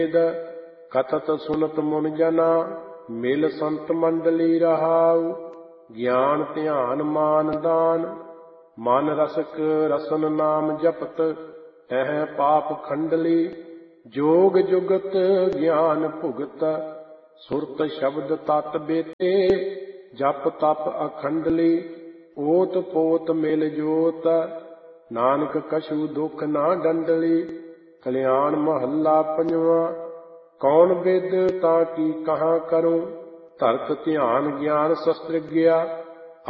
ਕਥਤ ਸੁਨਤ ਮੁਨ ਜਨਾ ਮਿਲ ਸੰਤ ਮੰਡਲੀ ਰਹਾਉ। ਗਿਆਨ ਧਿਆਨ ਮਾਨ ਦਾਨ ਮਨ ਰਸਕ ਰਸਨ ਨਾਮ ਜਪਤ ਤਹਿ ਪਾਪ ਖੰਡਲੀ। ਜੋਗ ਜੁਗਤ ਗਿਆਨ ਭੁਗਤ ਸੁਰਤ ਸ਼ਬਦ ਤਤ ਬੇਤੇ ਜਪ ਤਪ ਅਖੰਡਲੀ। ਓਤ ਪੋਤ ਮਿਲ ਜੋਤ ਨਾਨਕ ਕਛੂ ਦੁਖ ਨਾ ਡੰਡਲੀ। ਕਲਿਆਣ ਮਹੱਲਾ ਪੰਜਵਾਂ। ਕੌਣ ਬਿਦ ਤਾਂ ਕੀ ਕਹਾਂ ਕਰੂੰ ਧਰਤ ਧਿਆਨ ਗਿਆਨ ਸ਼ਸਤਰ ਗਿਆ।